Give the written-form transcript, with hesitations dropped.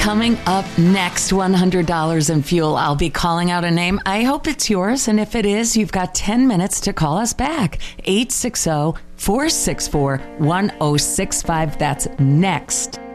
Coming up next, $100 in fuel. I'll be calling out a name. I hope it's yours. And if it is, you've got 10 minutes to call us back. 860-464-1065. That's next.